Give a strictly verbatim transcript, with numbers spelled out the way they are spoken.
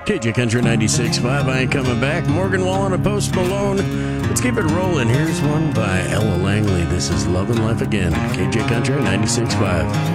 K J Country ninety-six point five. I ain't coming back. Morgan Wallen and Post Malone. Let's keep it rolling. Here's one by Ella Langley. This is Love and Life Again. K J Country ninety-six point five.